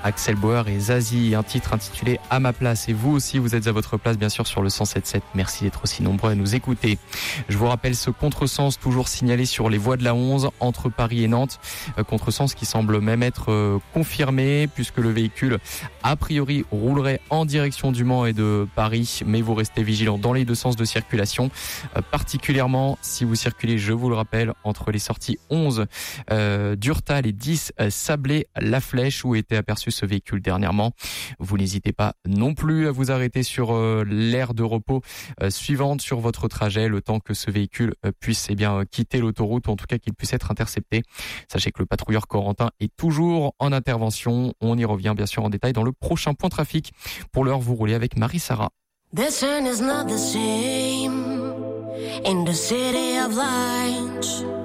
Axel Bauer et Zazie, un titre intitulé À ma place. Et vous aussi, vous êtes à votre place, bien sûr, sur le 107.7. Merci d'être aussi nombreux à nous écouter. Je vous rappelle ce contresens toujours signalé sur les voies de la 11 entre Paris et Nantes. Contresens qui semble même être confirmé puisque le véhicule, a priori, roulerait en direction du Mans et de Paris. Mais vous restez vigilants dans les deux sens de circulation. Particulièrement si vous circulez, je vous le rappelle, entre les sorties 11 d'Urtal et 10 Sablé-La Flèche où était aperçu ce véhicule dernièrement. Vous n'hésitez pas non plus à vous arrêter sur l'aire de repos suivante sur votre trajet, le temps que ce véhicule puisse quitter l'autoroute ou en tout cas qu'il puisse être intercepté. Sachez que le patrouilleur Corentin est toujours en intervention. On y revient bien sûr en détail dans le prochain point trafic. Pour l'heure, vous roulez avec Marie-Sarah. The sun is not the same in the city of lights.